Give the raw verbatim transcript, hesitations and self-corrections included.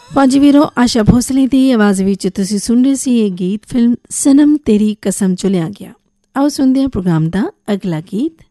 ਫੌਜੀ ਵੀਰੋ, ਆਸ਼ਾ ਭੋਸਲੇ ਦੀ ਆਵਾਜ਼ ਵਿੱਚ ਤੁਸੀਂ ਸੁਣ ਰਹੇ ਸੀ ਇਹ ਗੀਤ ਫਿਲਮ ਸਨਮ ਤੇਰੀ ਕਸਮ ਚੋਂ ਲਿਆ ਗਿਆ। ਆਓ ਸੁਣਦੇ ਹਾਂ ਪ੍ਰੋਗਰਾਮ ਦਾ ਅਗਲਾ ਗੀਤ।